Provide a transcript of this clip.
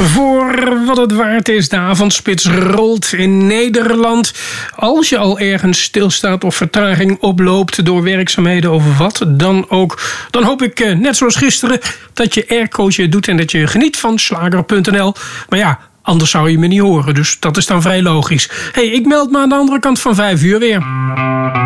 Voor wat het waard is, de avondspits rolt in Nederland. Als je al ergens stilstaat of vertraging oploopt door werkzaamheden of wat dan ook, dan hoop ik, net zoals gisteren, dat je aircootje doet en dat je geniet van Slager.nl. Maar ja, anders zou je me niet horen, dus dat is dan vrij logisch. Hey, ik meld me aan de andere kant van 5 uur weer.